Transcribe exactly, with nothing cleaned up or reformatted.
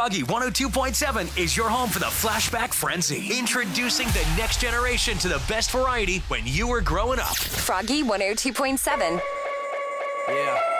Froggy one oh two point seven is your home for the Flashback Frenzy. Introducing the next generation to the best variety when you were growing up. Froggy one oh two point seven. Yeah.